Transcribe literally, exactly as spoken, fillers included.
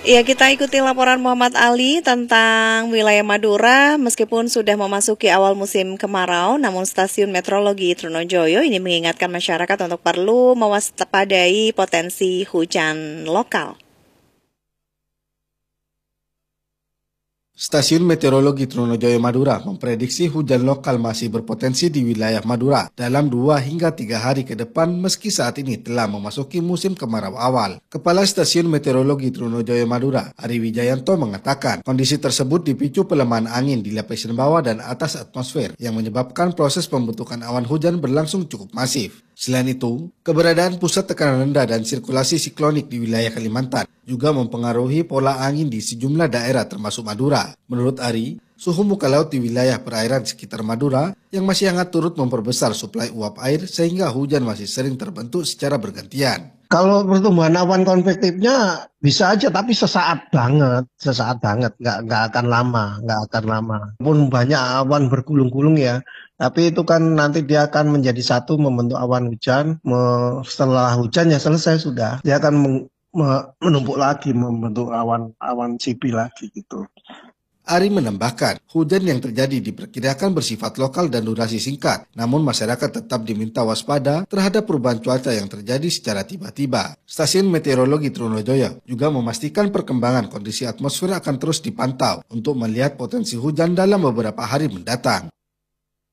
Ya, kita ikuti laporan Muhammad Ali tentang wilayah Madura. Meskipun sudah memasuki awal musim kemarau, namun Stasiun Meteorologi Trunojoyo ini mengingatkan masyarakat untuk perlu mewaspadai potensi hujan lokal. Stasiun Meteorologi Trunojoyo Madura memprediksi hujan lokal masih berpotensi di wilayah Madura dalam dua hingga tiga hari ke depan meski saat ini telah memasuki musim kemarau awal. Kepala Stasiun Meteorologi Trunojoyo Madura, Ari Wijayanto mengatakan kondisi tersebut dipicu pelemahan angin di lapisan bawah dan atas atmosfer yang menyebabkan proses pembentukan awan hujan berlangsung cukup masif. Selain itu, keberadaan pusat tekanan rendah dan sirkulasi siklonik di wilayah Kalimantan juga mempengaruhi pola angin di sejumlah daerah termasuk Madura. Menurut Ari, suhu muka laut di wilayah perairan sekitar Madura yang masih hangat turut memperbesar suplai uap air sehingga hujan masih sering terbentuk secara bergantian. Kalau pertumbuhan awan konvektifnya bisa aja, tapi sesaat banget, sesaat banget, nggak nggak akan lama, nggak akan lama. Pun banyak awan bergulung-gulung ya, tapi itu kan nanti dia akan menjadi satu membentuk awan hujan. Me- setelah hujan ya selesai sudah, dia akan meng- me- menumpuk lagi membentuk awan-awan sipil lagi gitu. Ari menambahkan, hujan yang terjadi diperkirakan bersifat lokal dan durasi singkat, namun masyarakat tetap diminta waspada terhadap perubahan cuaca yang terjadi secara tiba-tiba. Stasiun Meteorologi Trunojoyo juga memastikan perkembangan kondisi atmosfer akan terus dipantau untuk melihat potensi hujan dalam beberapa hari mendatang.